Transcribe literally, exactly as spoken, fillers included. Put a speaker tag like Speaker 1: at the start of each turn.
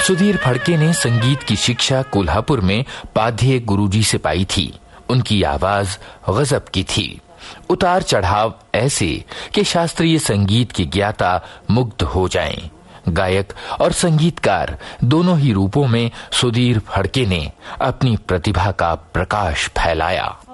Speaker 1: सुधीर फड़के ने संगीत की शिक्षा कोल्हापुर में पाध्ये गुरुजी से पाई थी। उनकी आवाज गजब की थी, उतार चढ़ाव ऐसे कि शास्त्रीय संगीत के ज्ञाता मुग्ध हो जाएं। गायक और संगीतकार दोनों ही रूपों में सुधीर फड़के ने अपनी प्रतिभा का प्रकाश फैलाया।